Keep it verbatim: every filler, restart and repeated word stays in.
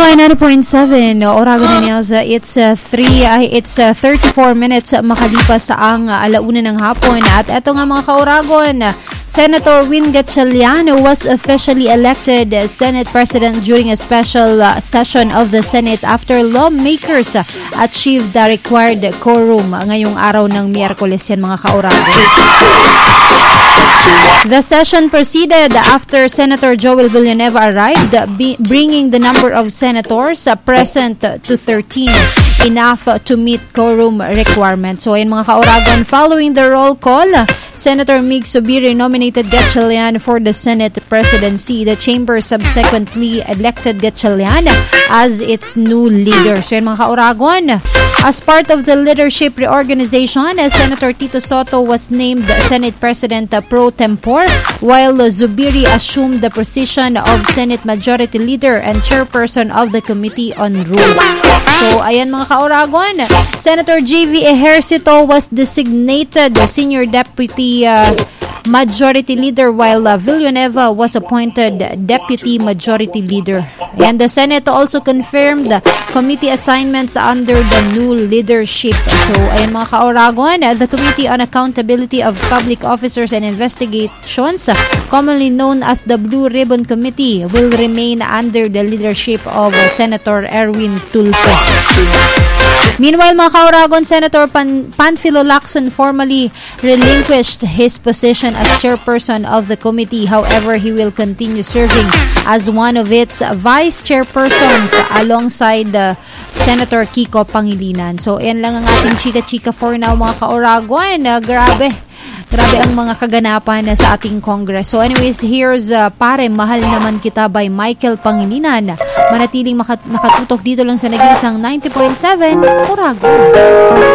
Y ninety point seven Oragon News. It's uh, three uh, it's uh, thirty-four minutes makalipas sa ang uh, alauna ng hapon. At eto nga mga ka-Oragon, Senator Win Gatchalian was officially elected Senate President during a special uh, session of the Senate after lawmakers uh, achieved the required quorum ngayong araw ng Miyerkules yan mga ka-Oragon. The session proceeded after Senator Joel Villanueva arrived, be, bringing the number of senators uh, present to thirteen, enough uh, to meet quorum requirements. So ayun mga ka-Oragon, following the roll call, uh, Senator Mig Zubiri nominated Gatchalian for the Senate presidency. The chamber subsequently elected Gatchalian as its new leader. So ayun mga ka-Oragon, as part of the leadership reorganization, uh, Senator Tito Soto was named Senate President uh, pro tempore, while uh, Zubiri assumed the position of Senate Majority Leader and Chairperson of the Committee on Rules. So, ayan mga ka-Oragon, Senator J V Ejercito was designated the Senior Deputy uh, Majority Leader, while uh, Villanueva was appointed Deputy Majority Leader. And the Senate also confirmed the committee assignments under the new leadership. So, ayan mga ka-Oragon, the Committee on Accountability of Public Officers and Investigations, commonly known as the Blue Ribbon Committee, will remain under the leadership of uh, Senator Erwin Tulfo. Meanwhile, mga ka-Oragon, Senator Pan- Panfilo Lacson formally relinquished his position as chairperson of the committee. However, he will continue serving as one of its vice chairpersons alongside uh, Senator Kiko Pangilinan. So, yan lang ang ating chika-chika for now, mga ka-Oragon. Uh, grabe. Grabe ang mga kaganapan sa ating Congress. So anyways, here's uh, Pare, Mahal Naman Kita by Michael Pangilinan. Manatiling makat- nakatutok dito lang sa Nag-iisang ninety point seven Oragon.